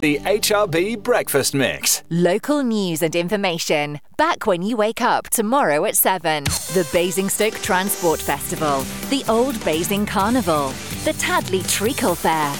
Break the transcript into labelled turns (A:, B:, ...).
A: The HRB Breakfast Mix.
B: Local news and information. Back when you wake up tomorrow at 7. The Basingstoke Transport Festival. The Old Basing Carnival. The Tadley Treacle Fair.